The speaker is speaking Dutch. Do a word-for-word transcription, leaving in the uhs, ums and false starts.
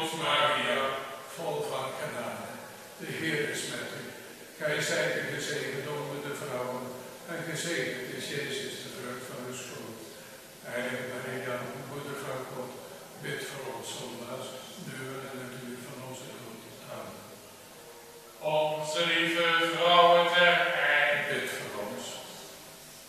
groot Maria, vol van genade. De Heer is met u. Gij zijt de gezegende onder de vrouwen, en gezegend is Jezus, de vrucht van uw schoot. Heilige Maria, moeder van God, bid voor ons zondaars, nu en in het uur van onze dood. Amen. Onze lieve